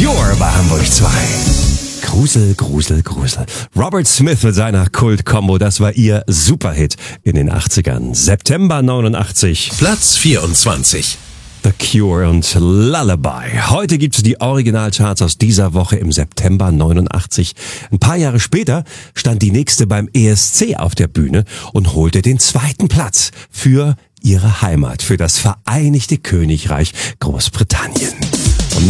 Cure bei Hamburg 2. Grusel, Grusel, Grusel. Robert Smith mit seiner Kult-Kombo, das war ihr Superhit in den 80ern. September 89. Platz 24. The Cure und Lullaby. Heute gibt es die Originalcharts aus dieser Woche im September 89. Ein paar Jahre später stand die nächste beim ESC auf der Bühne und holte den zweiten Platz für ihre Heimat, für das Vereinigte Königreich Großbritannien.